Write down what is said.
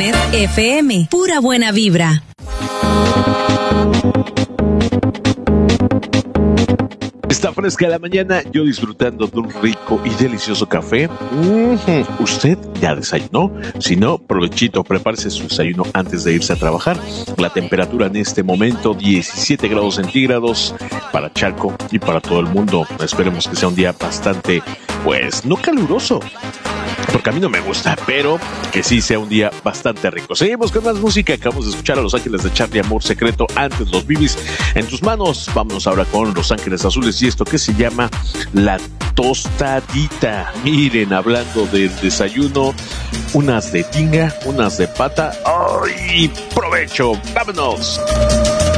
Estaciones FM, pura buena vibra. Está fresca la mañana, yo disfrutando de un rico y delicioso café. ¿Usted ya desayunó? Si no, provechito, prepárese su desayuno antes de irse a trabajar. La temperatura en este momento, 17 grados centígrados para Chalco y para todo el mundo. Esperemos que sea un día bastante, pues, no caluroso, porque a mí no me gusta, pero que sí sea un día bastante rico. Seguimos con más música. Acabamos de escuchar a Los Ángeles de Charlie, Amor Secreto, antes Los Bibis en tus manos. Vámonos ahora con Los Ángeles Azules y esto que se llama La Tostadita. Miren, hablando del desayuno, unas de tinga, unas de pata. ¡Ay, provecho! ¡Vámonos!